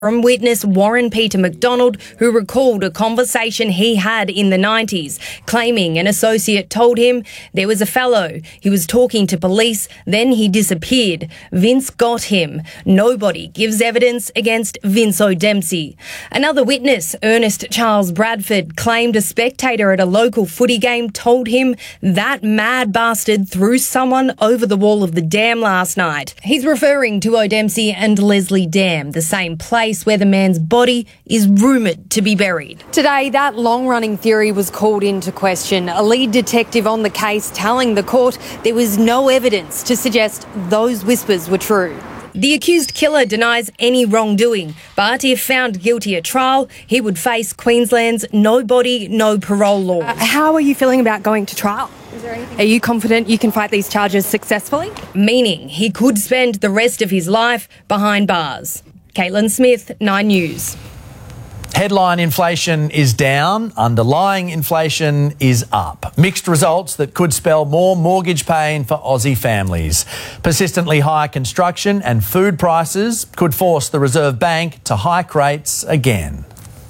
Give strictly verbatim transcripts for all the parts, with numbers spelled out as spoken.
From witness Warren Peter McDonald, who recalled a conversation he had in the nineties, claiming an associate told him there was a fellow. He was talking to police, then he disappeared. Vince got him. Nobody gives evidence against Vince O'Dempsey. Another witness, Ernest Charles Bradford, claimed a spectator at a local footy game told him that mad bastard threw someone over the wall of the dam last night. He's referring to O'Dempsey and Leslie Dam, the same place where the man's body is rumoured to be buried. Today, that long-running theory was called into question. A lead detective on the case telling the court there was no evidence to suggest those whispers were true. The accused killer denies any wrongdoing, but if found guilty at trial, he would face Queensland's no body, no parole law. Uh, how are you feeling about going to trial? Is there anything? Are you confident you can fight these charges successfully? Meaning he could spend the rest of his life behind bars. Caitlin Smith, Nine News. Headline inflation is down, underlying inflation is up. Mixed results that could spell more mortgage pain for Aussie families. Persistently high construction and food prices could force the Reserve Bank to hike rates again.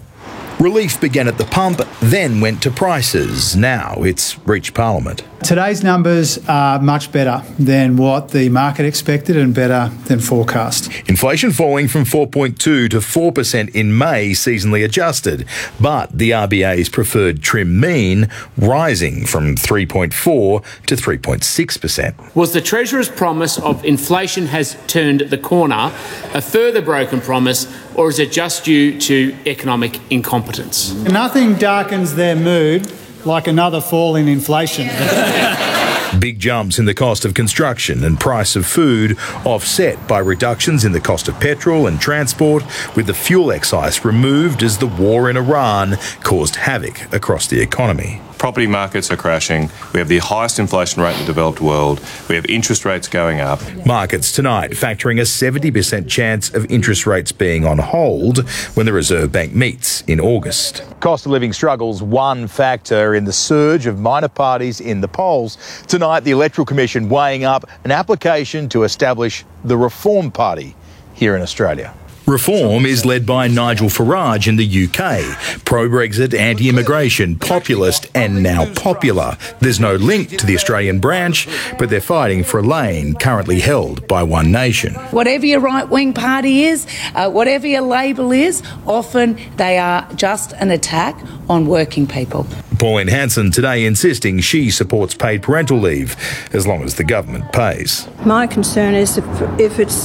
Relief began at the pump, then went to prices. Now it's reached Parliament. Today's numbers are much better than what the market expected and better than forecast. Inflation falling from four point two to four percent in May, seasonally adjusted, but the R B A's preferred trim mean rising from three point four to three point six percent. Was the Treasurer's promise of inflation has turned the corner a further broken promise, or is it just due to economic incompetence? Nothing darkens their mood like another fall in inflation. Big jumps in the cost of construction and price of food offset by reductions in the cost of petrol and transport, with the fuel excise removed as the war in Iran caused havoc across the economy. Property markets are crashing. We have the highest inflation rate in the developed world. We have interest rates going up. Markets tonight factoring a seventy percent chance of interest rates being on hold when the Reserve Bank meets in August. Cost of living struggles one factor in the surge of minor parties in the polls. Tonight, the Electoral Commission weighing up an application to establish the Reform Party here in Australia. Reform is led by Nigel Farage in the U K. Pro-Brexit, anti-immigration, populist and now popular. There's no link to the Australian branch, but they're fighting for a lane currently held by One Nation. Whatever your right-wing party is, uh, whatever your label is, often they are just an attack on working people. Pauline Hanson today insisting she supports paid parental leave as long as the government pays. My concern is if, if it's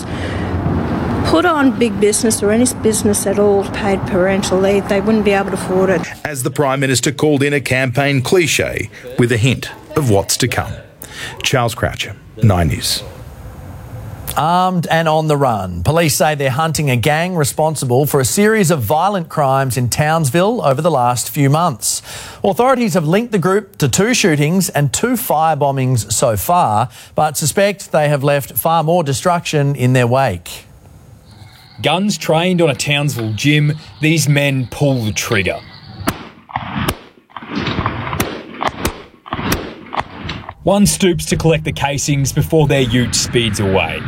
put on big business or any business at all paid parental leave, they wouldn't be able to afford it. As the Prime Minister called in a campaign cliche with a hint of what's to come. Charles Croucher, Nine News. Armed and on the run. Police say they're hunting a gang responsible for a series of violent crimes in Townsville over the last few months. Authorities have linked the group to two shootings and two fire bombings so far, but suspect they have left far more destruction in their wake. Guns trained on a Townsville gym, these men pull the trigger. One stoops to collect the casings before their ute speeds away.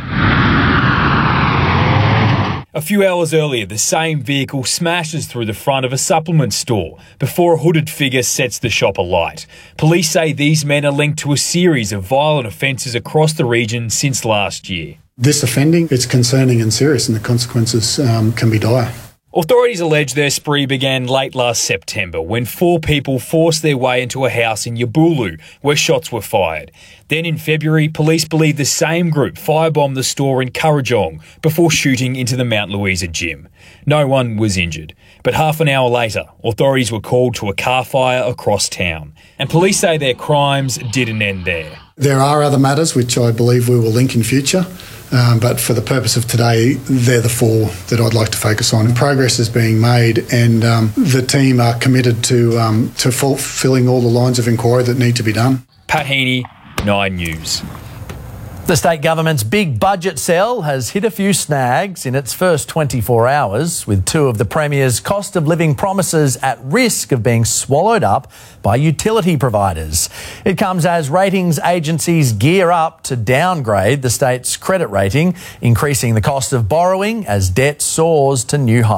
A few hours earlier, the same vehicle smashes through the front of a supplement store before a hooded figure sets the shop alight. Police say these men are linked to a series of violent offences across the region since last year. This offending, it's concerning and serious, and the consequences um, can be dire. Authorities allege their spree began late last September when four people forced their way into a house in Yabulu where shots were fired. Then in February, police believe the same group firebombed the store in Kurrajong before shooting into the Mount Louisa gym. No one was injured. But half an hour later, authorities were called to a car fire across town. And police say their crimes didn't end there. There are other matters which I believe we will link in future. Um, but for the purpose of today, they're the four that I'd like to focus on. Progress is being made, and um, the team are committed to um, to fulfilling all the lines of inquiry that need to be done. Pat Heaney, Nine News. The state government's big budget sell has hit a few snags in its first twenty-four hours, with two of the Premier's cost of living promises at risk of being swallowed up by utility providers. It comes as ratings agencies gear up to downgrade the state's credit rating, increasing the cost of borrowing as debt soars to new heights.